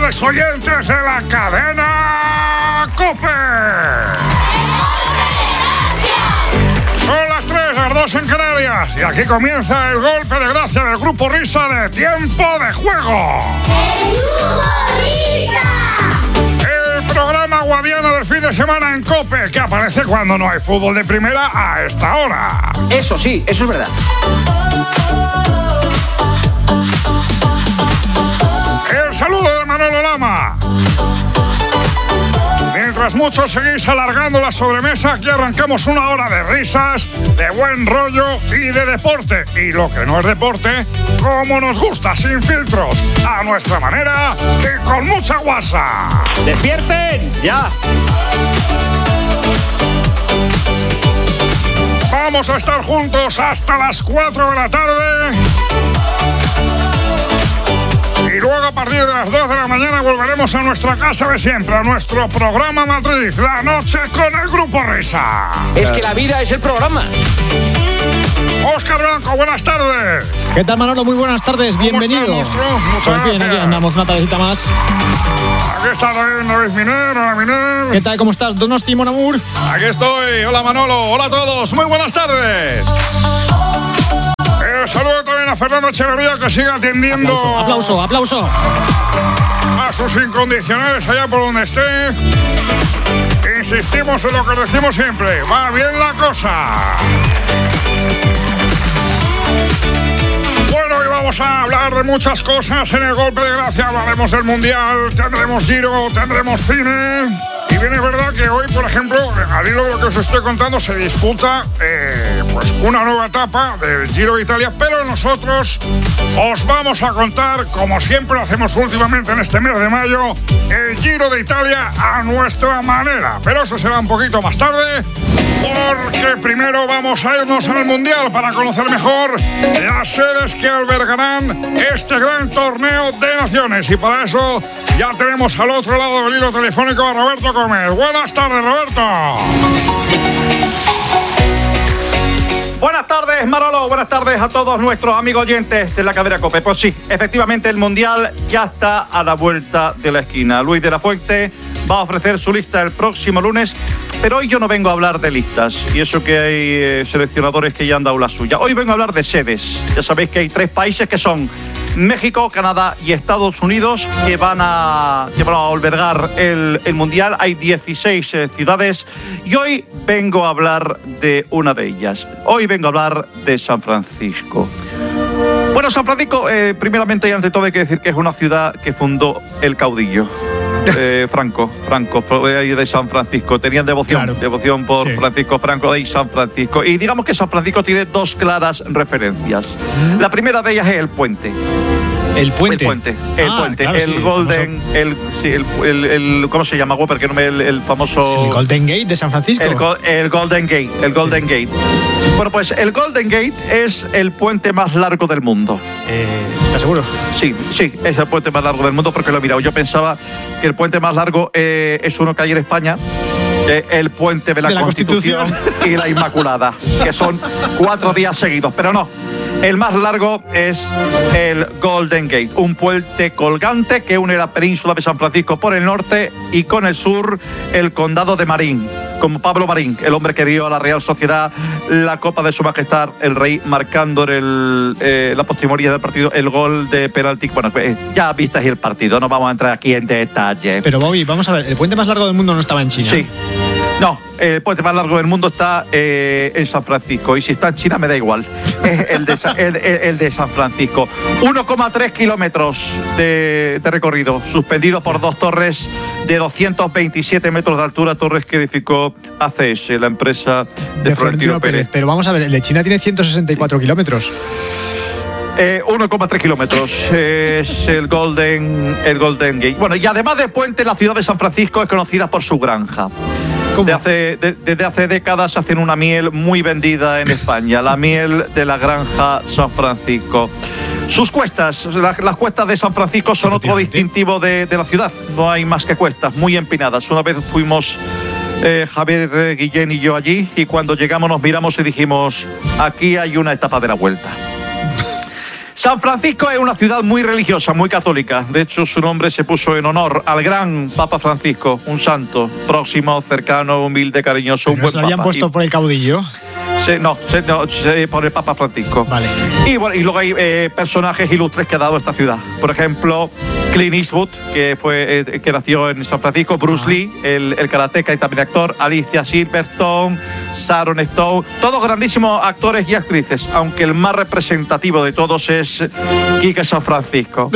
amables oyentes de la cadena COPE. Son las 3, las 2 en Canarias, y aquí comienza el golpe de gracia del Grupo Risa de Tiempo de Juego. ¡El Grupo Risa! El programa guadiano del fin de semana en COPE, que aparece cuando no hay fútbol de primera a esta hora. Eso sí, eso es verdad. El saludo de Manolo Lama. Mientras muchos seguís alargando la sobremesa, aquí arrancamos una hora de risas, de buen rollo y de deporte. Y lo que no es deporte, como nos gusta, sin filtros, a nuestra manera y con mucha guasa. ¡Despierten! ¡Ya! Vamos a estar juntos hasta las 4 de la tarde. Y luego a partir de las 2 de la mañana volveremos a nuestra casa de siempre, a nuestro programa matriz, La Noche con el Grupo Risa. Es que la vida es el programa. Óscar Blanco, buenas tardes. ¿Qué tal, Manolo? Muy buenas tardes, bienvenido. ¿Cómo está, monstruo? Muchas Pues bien, gracias. aquí andamos una tardecita más. Aquí está David Miner, hola Miner. ¿Qué tal, cómo estás, Donosti, Mon Amour? Aquí estoy, hola Manolo, hola a todos, muy buenas tardes. Saludo también a Fernando Echeverría, que sigue atendiendo Aplauso. a sus incondicionales allá por donde esté. Insistimos en lo que decimos siempre, va bien la cosa. Bueno, hoy vamos a hablar de muchas cosas en el golpe de gracia. Hablaremos del Mundial, tendremos Giro, tendremos cine. Y bien es verdad que hoy, por ejemplo, al hilo de lo que os estoy contando, se disputa pues una nueva etapa del Giro de Italia, pero nosotros os vamos a contar, como siempre lo hacemos últimamente en este mes de mayo, el Giro de Italia a nuestra manera. Pero eso será un poquito más tarde, porque primero vamos a irnos al Mundial para conocer mejor las sedes que albergarán este gran torneo de naciones. Y para eso ya tenemos al otro lado del hilo telefónico a Roberto Gómez. Buenas tardes, Roberto. Buenas tardes, Manolo. Buenas tardes a todos nuestros amigos oyentes de la cadena COPE. Pues sí, efectivamente el Mundial ya está a la vuelta de la esquina. Luis de la Fuente va a ofrecer su lista el próximo lunes, pero hoy yo no vengo a hablar de listas, y eso que hay seleccionadores que ya han dado la suya. Hoy vengo a hablar de sedes. Ya sabéis que hay 3 países que son México, Canadá y Estados Unidos que van a albergar el Mundial. Hay 16 ciudades y hoy vengo a hablar de una de ellas. Hoy vengo a hablar de San Francisco. Bueno, San Francisco, primeramente y ante todo hay que decir que es una ciudad que fundó el caudillo. Franco de San Francisco. Tenían devoción por sí. Francisco Franco de San Francisco. Y digamos que San Francisco tiene 2 claras referencias. La primera de ellas es el puente. El puente. Claro, el sí, Golden, ¿cómo se llama? Porque no me el famoso. El Golden Gate de San Francisco. El Golden Gate. Bueno, pues el Golden Gate es el puente más largo del mundo. ¿Estás seguro? Sí, es el puente más largo del mundo porque lo he mirado. Yo pensaba que el puente más largo es uno que hay en España, el puente de la Constitución y la Inmaculada, que son 4 días seguidos, pero no. El más largo es el Golden Gate, un puente colgante que une la península de San Francisco por el norte y con el sur el condado de Marín, como Pablo Marín, el hombre que dio a la Real Sociedad la Copa de Su Majestad el Rey, marcando la postrimoría del partido el gol de penalti. Bueno, ya visteis el partido, no vamos a entrar aquí en detalle. Pero Bobby, vamos a ver, el puente más largo del mundo no estaba en China. Sí. No, el puente más largo del mundo está en San Francisco, y si está en China me da igual. El de San Francisco. 1,3 kilómetros de recorrido, suspendido por 2 torres de 227 metros de altura, torres que edificó ACS, la empresa de Florentino Pérez. Pero vamos a ver, el de China tiene 164 kilómetros. 1,3 kilómetros es el Golden Gate. Bueno, y además de puente, la ciudad de San Francisco es conocida por su granja. Desde hace décadas hacen una miel muy vendida en España, la miel de la granja San Francisco. Sus cuestas, las cuestas de San Francisco son otro distintivo de la ciudad. No hay más que cuestas, muy empinadas. Una vez fuimos Javier Guillén y yo allí, y cuando llegamos nos miramos y dijimos, aquí hay una etapa de la vuelta. San Francisco es una ciudad muy religiosa, muy católica. De hecho, su nombre se puso en honor al gran Papa Francisco, un santo, próximo, cercano, humilde, cariñoso, un ¿No buen se lo habían papa. puesto por el caudillo? Por el Papa Francisco. Vale. Y bueno, y luego hay personajes ilustres que ha dado esta ciudad. Por ejemplo, Clint Eastwood, que nació en San Francisco, Bruce Lee, el karateca y también actor, Alicia Silverstone, Sharon Stone, todos grandísimos actores y actrices, aunque el más representativo de todos es Quique San Francisco.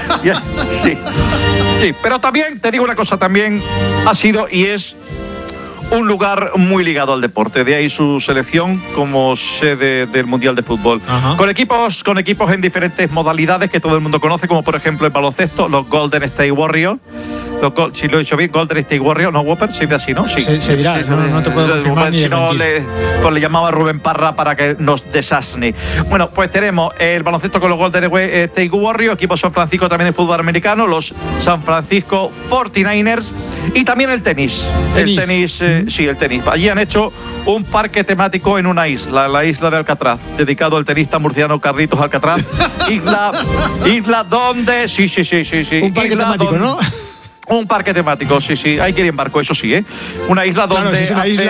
Sí, pero también, te digo una cosa, también ha sido y es un lugar muy ligado al deporte, de ahí su selección como sede del Mundial de Fútbol. Ajá. Con equipos en diferentes modalidades que todo el mundo conoce, como por ejemplo el baloncesto, los Golden State Warriors. Si lo he dicho bien, Golden State Warriors, ¿no, Whopper? ¿Se dice así, no? Sí. Se dirá, no te puedo confirmar ni Si no, desmentir. le llamaba a Rubén Parra para que nos desasne. Bueno, pues tenemos el baloncesto con los Golden State Warriors, equipo San Francisco también el fútbol americano, los San Francisco 49ers y también el tenis. El tenis, el tenis. Allí han hecho un parque temático en una isla, la isla de Alcatraz, dedicado al tenista murciano Carlitos Alcatraz. isla donde... Sí. Un parque isla temático, donde, ¿no? Un parque temático, sí. Hay que ir en barco, eso sí, ¿eh? Una isla donde... Claro, si es una isla...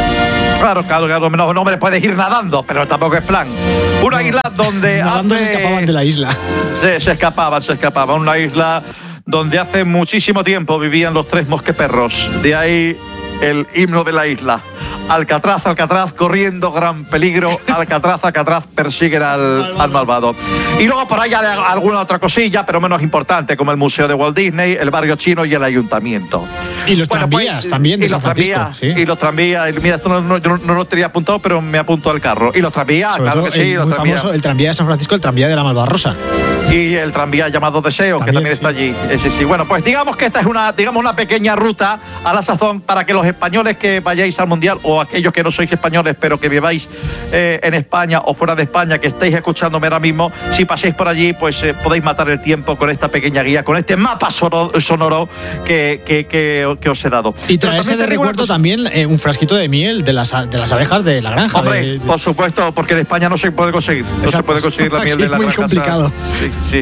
Claro, no me puedes ir nadando, pero tampoco es plan. Una isla donde... Nadando se escapaban de la isla. Se escapaban. Una isla donde hace muchísimo tiempo vivían los tres mosqueperros. De ahí el himno de la isla. Alcatraz, corriendo gran peligro. Alcatraz, persiguen al malvado. Y luego por ahí hay alguna otra cosilla, pero menos importante, como el Museo de Walt Disney, el barrio chino y el ayuntamiento. Y los tranvías también de San Francisco. Y los tranvías. Mira, esto no lo tenía apuntado, pero me apunto al carro. Y los tranvías, Sobre claro todo que sí. muy famoso el tranvía de San Francisco, el tranvía de la Malvarrosa. Y el tranvía llamado Deseo, que también está allí. Sí. Bueno, pues digamos que esta es una pequeña ruta a la sazón para que los españoles que vayáis al Mundial, o aquellos que no sois españoles, pero que viváis en España o fuera de España, que estéis escuchándome ahora mismo, si paséis por allí, pues podéis matar el tiempo con esta pequeña guía, con este mapa sonoro que os he dado. Y traerse de recuerdo también un frasquito de miel de las abejas de la granja. Hombre, por supuesto, porque en España no se puede conseguir. No se puede conseguir la miel de la granja. Es muy complicado. Sí.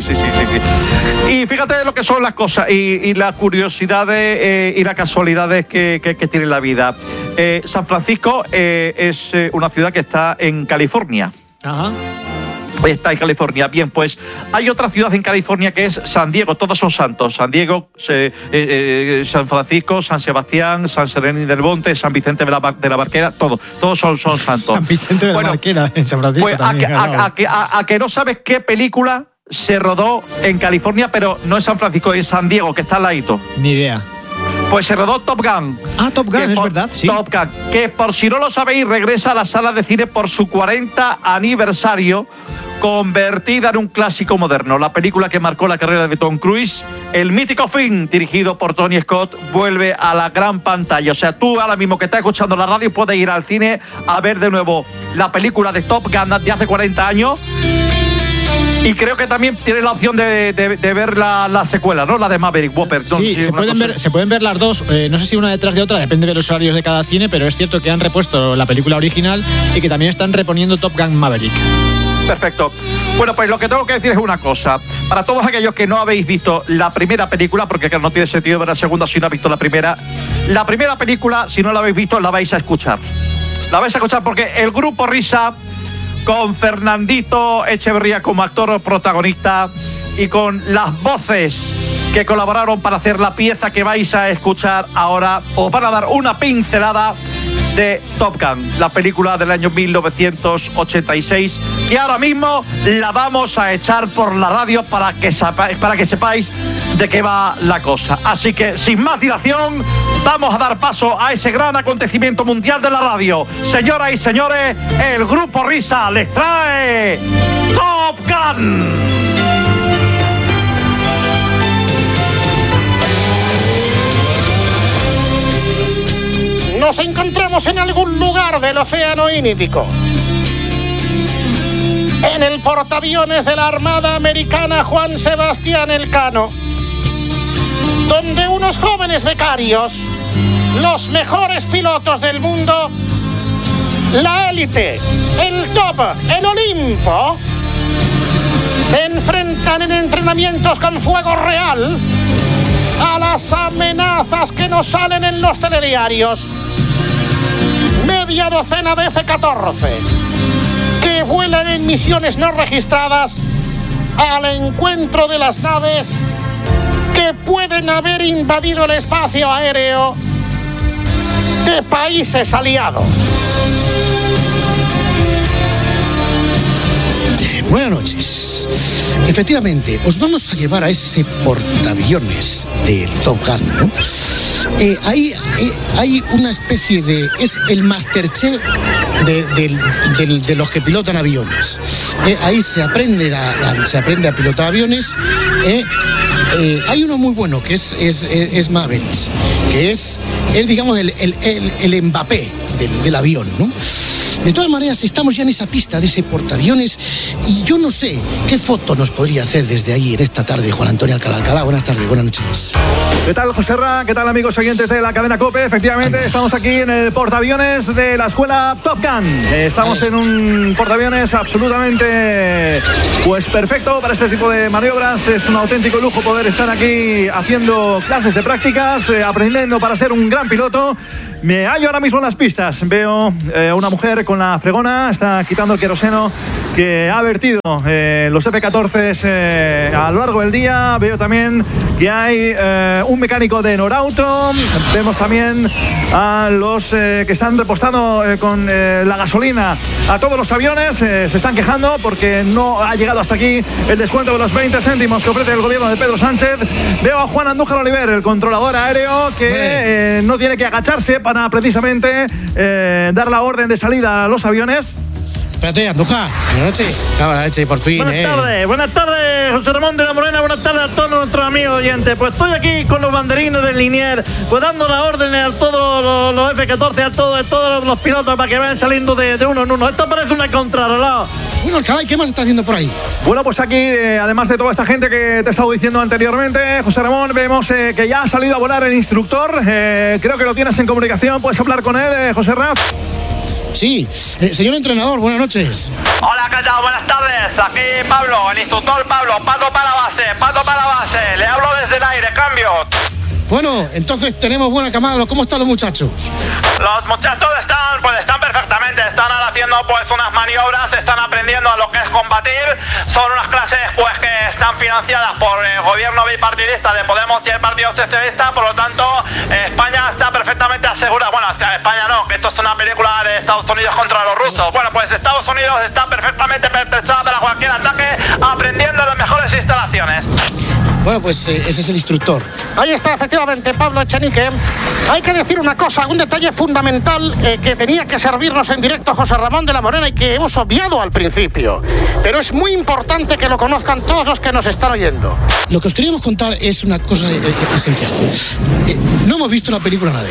Y fíjate lo que son las cosas y las curiosidades y las casualidades que tiene la vida. San Francisco es una ciudad que está en California. Ajá. Está en California. Bien, pues hay otra ciudad en California que es San Diego. Todos son santos. San Diego, San Francisco, San Sebastián, San Serenín del Monte, San Vicente de la Barquera. Todos son santos. San Vicente de la Barquera en San Francisco pues también. A que no sabes qué película se rodó en California, pero no en San Francisco, es San Diego, que está al ladito. Ni idea. Pues se rodó Top Gun. Ah, Top Gun, es verdad, sí. Top Gun, que por si no lo sabéis, regresa a la sala de cine por su 40 aniversario, convertida en un clásico moderno. La película que marcó la carrera de Tom Cruise, el mítico film dirigido por Tony Scott, vuelve a la gran pantalla. O sea, tú ahora mismo que estás escuchando la radio puedes ir al cine a ver de nuevo la película de Top Gun de hace 40 años. Y creo que también tienes la opción de ver la secuela, ¿no? La de Maverick, Whopper. Sí, se pueden ver las dos. No sé si una detrás de otra, depende de los horarios de cada cine, pero es cierto que han repuesto la película original y que también están reponiendo Top Gun Maverick. Perfecto. Bueno, pues lo que tengo que decir es una cosa. Para todos aquellos que no habéis visto la primera película, porque no tiene sentido ver la segunda si no habéis visto la primera película, si no la habéis visto, la vais a escuchar. La vais a escuchar porque el grupo Risa, con Fernandito Echeverría como actor protagonista y con las voces que colaboraron para hacer la pieza que vais a escuchar ahora, os van a dar una pincelada de Top Gun, la película del año 1986, que ahora mismo la vamos a echar por la radio para que sepáis de qué va la cosa. Así que, sin más dilación, vamos a dar paso a ese gran acontecimiento mundial de la radio. Señoras y señores, el Grupo Risa les trae Top Gun. Nos encontramos en algún lugar del Océano Índico, en el portaaviones de la Armada Americana Juan Sebastián Elcano, donde unos jóvenes becarios, los mejores pilotos del mundo, la élite, el top, el Olimpo, se enfrentan en entrenamientos con fuego real a las amenazas que nos salen en los telediarios. Media docena de F-14 que vuelan en misiones no registradas al encuentro de las naves que pueden haber invadido el espacio aéreo de países aliados. Buenas noches. Efectivamente, os vamos a llevar a ese portaaviones del Top Gun, ¿no? Hay una especie de... Es el Masterchef de los que pilotan aviones. Ahí se aprende a pilotar aviones. Hay uno muy bueno que es Mavericks, que es digamos, el Mbappé del avión, ¿no? De todas maneras, estamos ya en esa pista de ese portaaviones y yo no sé qué foto nos podría hacer desde ahí en esta tarde Juan Antonio Alcalá. Buenas tardes, buenas noches. ¿Qué tal, José Ra? ¿Qué tal, amigos oyentes de la cadena COPE? Efectivamente, estamos aquí en el portaaviones de la escuela Top Gun. Estamos en un portaaviones absolutamente, pues, perfecto para este tipo de maniobras. Es un auténtico lujo poder estar aquí haciendo clases de prácticas, aprendiendo para ser un gran piloto. Me hallo ahora mismo en las pistas. Veo a una mujer con la fregona, está quitando el queroseno que ha vertido los F-14 a lo largo del día. Veo también que hay un mecánico de Norauto. Vemos también a los que están repostando con la gasolina a todos los aviones. Se están quejando porque no ha llegado hasta aquí el descuento de los 20 céntimos que ofrece el gobierno de Pedro Sánchez. Veo a Juan Andújar Oliver, el controlador aéreo, que no tiene que agacharse para precisamente dar la orden de salida a los aviones. Espérate, Andújar. Buenas noches. Cabra leche, por fin. Buenas tardes, José Ramón de la Morena. Buenas tardes a todos nuestros amigos oyentes. Pues estoy aquí con los banderines del Linier, pues dando las órdenes a todos los F-14, a todos los pilotos para que vayan saliendo de uno en uno. Esto parece una contrarreloj. Bueno, Alcalá, ¿qué más estás viendo por ahí? Bueno, pues aquí, además de toda esta gente que te he estado diciendo anteriormente, José Ramón, vemos que ya ha salido a volar el instructor. Creo que lo tienes en comunicación. ¿Puedes hablar con él, José Raf? Sí, señor entrenador, buenas noches. Hola, ¿qué tal? Buenas tardes. Aquí Pablo, el instructor Pablo. Pato para la base. Le hablo desde el aire, cambio. Bueno, entonces tenemos buena camada. ¿Cómo están los muchachos? Los muchachos están perfectamente. Están ahora haciendo pues unas maniobras, están aprendiendo a lo que es combatir. Son unas clases pues que están financiadas por el gobierno bipartidista de Podemos y el Partido Socialista. Por lo tanto, España está perfectamente asegurada. Bueno, España no, que esto es una película de Estados Unidos contra los rusos. Bueno, pues Estados Unidos está perfectamente pertrechada para cualquier ataque, aprendiendo en las mejores instalaciones. Bueno, pues ese es el instructor. Ahí está, efectivamente, Pablo Echenique. Hay que decir una cosa, un detalle fundamental que tenía que servirnos en directo José Ramón de la Morena y que hemos obviado al principio. Pero es muy importante que lo conozcan todos los que nos están oyendo. Lo que os queríamos contar es una cosa esencial. No hemos visto la película nadie.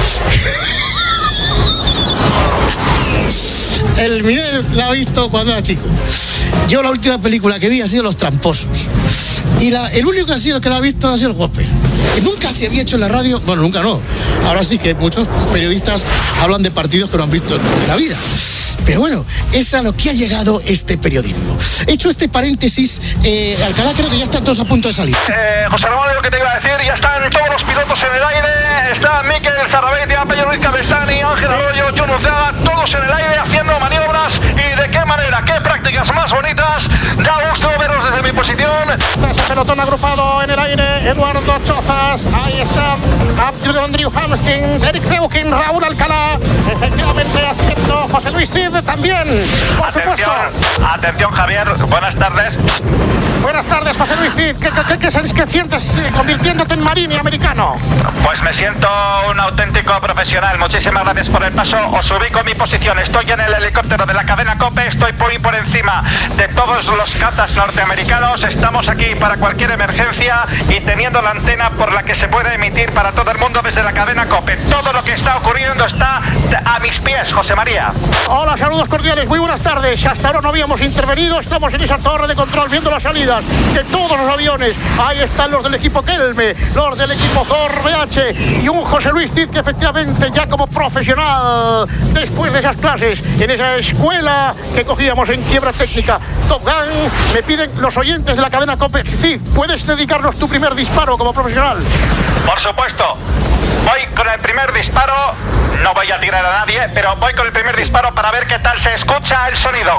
El Miguel la ha visto cuando era chico. Yo la última película que vi ha sido Los Tramposos. Y el único que la ha visto ha sido el Gospel. Que nunca se había hecho en la radio. Bueno, nunca no. Ahora sí que muchos periodistas hablan de partidos que no han visto en la vida. Pero bueno, es a lo que ha llegado este periodismo. Hecho este paréntesis, Alcalá, creo que ya están todos a punto de salir. José Ramón, lo que te iba a decir, ya están todos los pilotos en el aire. Está Mikel Zarrabetia, Pello Luis Cabestani, Ángel Arroyo, John Uceaga, todos en el aire haciendo maniobras. ¿Y de qué manera? ¿Qué prácticas más bonitas? Da gusto verlos desde mi posición. Ese pelotón agrupado en el aire, Eduardo Chozas, ahí está Andrew Hamstings, Eric Zeukin, Raúl Alcalá, efectivamente haciendo José Luis Cid también, por supuesto. Atención, Javier, buenas tardes. Buenas tardes, José Luis Cid. ¿Qué sientes convirtiéndote en marini americano? Pues me siento un auténtico profesional. Muchísimas gracias por el paso. Os ubico en mi posición. Estoy en el helicóptero de la cadena COPE. Estoy muy por encima de todos los cazas norteamericanos. Estamos aquí para cualquier emergencia y teniendo la antena por la que se puede emitir para todo el mundo desde la cadena COPE. Todo lo que está ocurriendo está a mis pies, José María. Hola, saludos cordiales. Muy buenas tardes. Hasta ahora no habíamos intervenido. Estamos en esa torre de control viendo las salidas de todos los aviones. Ahí están los del equipo Kelme, los del equipo Zor BH y un José Luis Cid que efectivamente ya como profesional después de esas clases en esa escuela que cogíamos en quiebra técnica Top Gun. Me piden los oyentes de la cadena COPE. Sí, ¿puedes dedicarnos tu primer disparo como profesional? Por supuesto. Voy con el primer disparo. No voy a tirar a nadie, pero voy con el primer disparo para ver qué tal se escucha el sonido.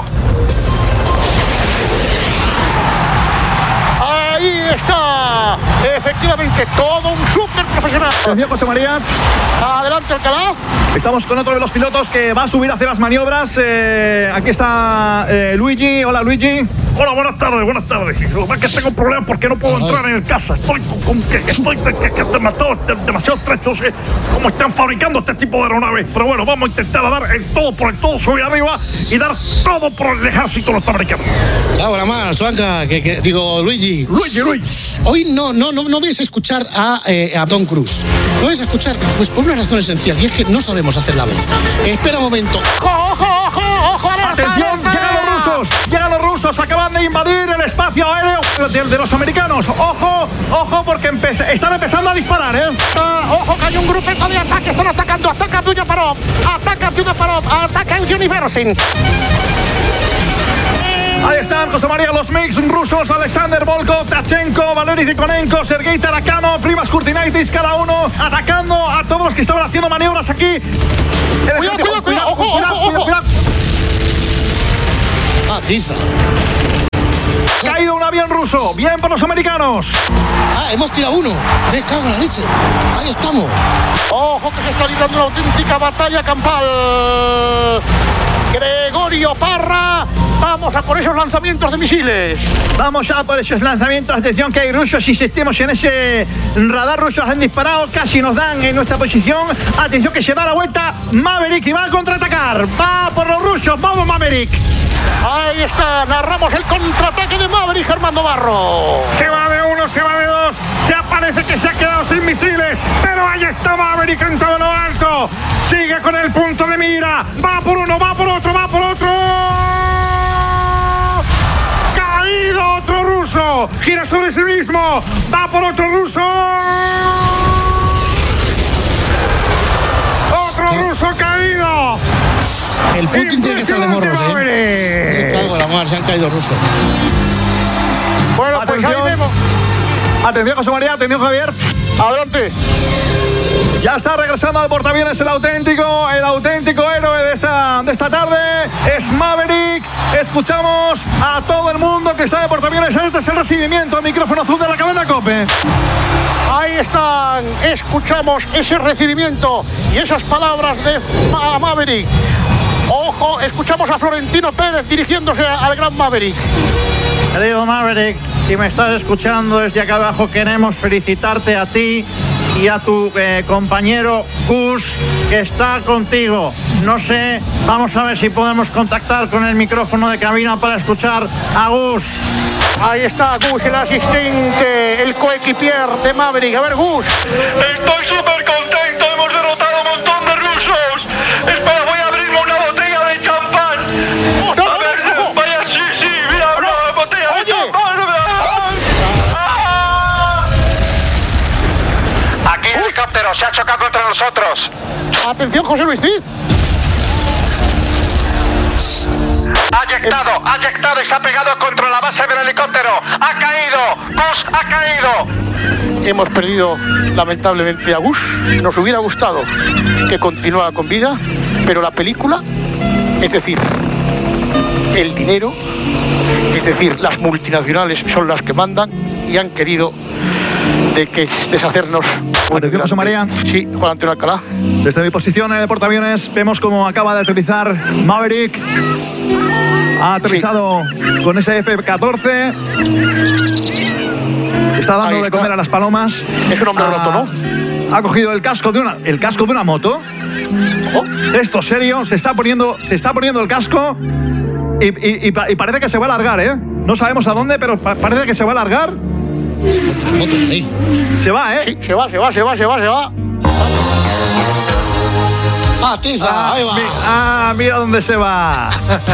Ahí está. Efectivamente, todo un súper profesional. Atención, José María. Adelante, Alcalá. Estamos con otro de los pilotos que va a subir a hacer las maniobras. Aquí está Luigi. Hola, Luigi. Hola, buenas tardes, buenas tardes. Es que tengo problemas porque no puedo entrar en el casa. Estoy demasiado estrecho. No sé cómo están fabricando este tipo de aeronaves. Pero bueno, vamos a intentar dar el todo por el todo, subir arriba y dar todo por el ejército norteamericano. Ahora más, Suanca, digo, Luigi. Luigi. Hoy no vais a escuchar a Tom Cruise. No vais a escuchar, pues por una razón esencial, y es que no sabemos hacer la voz. Espera un momento. ¡Ojo! ¡Atención! ¡Llegan los rusos! Acaban de invadir el espacio aéreo de los americanos. ¡Ojo! Porque están empezando a disparar, ¿eh? ¡Ojo, que hay un grupo de ataque! ¡Están atacando! ¡Ataca Duyaparo! ¡Ataca el Universin! Ahí están, José María, los MiGs rusos, Alexander Volkov, Tachenko, Valery Zikonenko, Sergei Tarakano, Primas Kurtinaitis, cada uno atacando a todos los que estaban haciendo maniobras aquí. Cuidado, ojo. Tiza. Caído un avión ruso, bien por los americanos. Hemos tirado uno. Me cago en la leche. Ahí estamos. Ojo, que se está librando una auténtica batalla campal. Gregorio Parra, vamos a por esos lanzamientos de misiles. Vamos a por esos lanzamientos. Atención que hay rusos, insistimos en ese radar. Rusos han disparado, casi nos dan en nuestra posición. Atención que se da la vuelta Maverick y va a contraatacar. Va por los rusos, vamos Maverick. Ahí está, narramos el contraataque de Maverick, Armando Barro. Se va de uno, se va de dos. Ya parece que se ha quedado sin misiles. Pero ahí está Maverick en todo lo alto. Sigue con el punto de mira. Va por uno, va por otro. Caído otro ruso. Gira sobre sí mismo. Va por otro ruso. Otro ruso caído. El Putin tiene que estar de morros, Me cago en la mar, se han caído rusos. Bueno, pues ahí vemos. Atención, José María, atención, Javier. Adelante. Ya está regresando al portaaviones el auténtico héroe de esta tarde. Es Maverick. Escuchamos a todo el mundo que está de portaaviones. Este es el recibimiento al micrófono azul de la cadena COPE. Ahí están. Escuchamos ese recibimiento y esas palabras de Maverick. Ojo, escuchamos a Florentino Pérez dirigiéndose al gran Maverick. Querido Maverick, si me estás escuchando desde acá abajo, queremos felicitarte a ti y a tu compañero Gus, que está contigo. No sé, vamos a ver si podemos contactar con el micrófono de cabina para escuchar a Gus. Ahí está Gus, el asistente, el coequipier de Maverick. A ver, Gus. Estoy súper contento, hemos derrotado a un montón de rusos. Espera, voy a abrirme una botella de champán. Vaya, sí, mira, una botella de champán. Aquí el helicóptero se ha chocado contra nosotros. Atención, José Luis Cid. Ha eyectado y se ha pegado contra la base del helicóptero. Ha caído, Gus ha caído. Hemos perdido lamentablemente a Gus. Nos hubiera gustado que continuara con vida, pero la película, es decir, el dinero, es decir, las multinacionales son las que mandan y han querido deshacernos. Atención, José María. Sí, Juan Antonio Alcalá. Desde mi posición en el portaaviones vemos cómo acaba de aterrizar Maverick. Ha aterrizado con ese F-14. Está dando de comer a las palomas. Es un hombre roto, ¿no? Ha cogido el casco de una moto. Esto serio, se está poniendo el casco y parece que se va a largar, ¿eh? No sabemos a dónde, pero parece que se va a largar. Se va, ¿eh? Sí, se va. Tiza, ahí va. Mira dónde se va.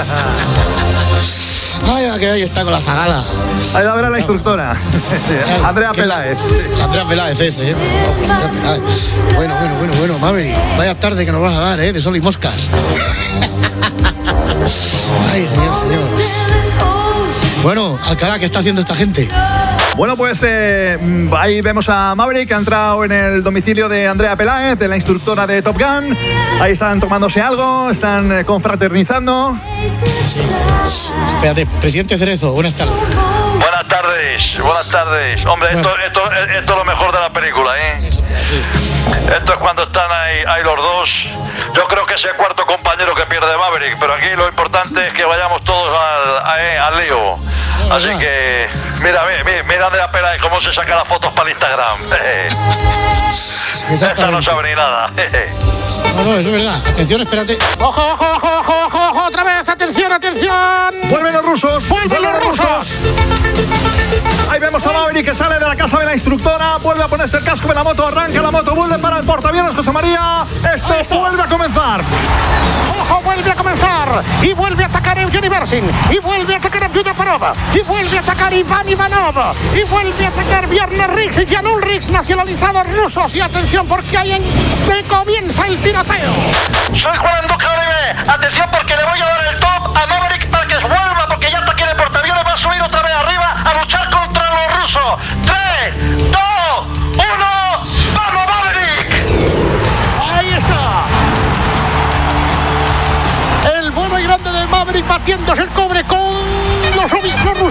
Ay, va, que ahí está con la zagala. Ahí va a ver a la instructora. Andrea Peláez. Andrea Peláez ese, ¿eh? Andrea Peláez. Bueno, Maverick. Vaya tarde que nos vas a dar, ¿eh? De sol y moscas. Ay, señor. Bueno, Alcalá, ¿qué está haciendo esta gente? Bueno, pues ahí vemos a Maverick, que ha entrado en el domicilio de Andrea Peláez, de la instructora de Top Gun. Ahí están tomándose algo, están confraternizando. Espérate, presidente Cerezo, buenas tardes. Buenas tardes. Hombre, bueno. esto es lo mejor de la película, ¿eh? Esto es cuando están ahí los dos. Yo creo que es el cuarto compañero que pierde Maverick, pero aquí lo importante es que vayamos todos al lío. Así que, mira de la pela de cómo se saca las fotos para el Instagram. Esta no sabe ni nada. No, eso es verdad. Atención, espérate. ¡Ojo! ¡Otra vez! ¡Atención! ¡Vuelven los rusos! Ahí vemos a Maverick que sale de la casa de la instructora, vuelve a ponerse el casco de la moto, arranca la moto, vuelve para el portaaviones José María. Esto vuelve a comenzar. ¡Ojo! Vuelve a comenzar. Y vuelve a atacar Evgeny Bersin. Y vuelve a atacar a Yudaparov. Y vuelve a atacar Iván Ivanov. Y vuelve a atacar Viernes Riggs y Jan Ulrich, nacionalizados rusos. Y atención porque ahí comienza el tiroteo. Soy Juan Duque Olive. Atención porque le voy a dar el top a Maverick para que vuelva, porque ya está aquí en el portaaviones, va a subir otra vez arriba a luchar contra los rusos. 3, 2, 1, ¡vamos Maverick! Ahí está. El bueno y grande de Maverick batiéndose el cobre con los rusos.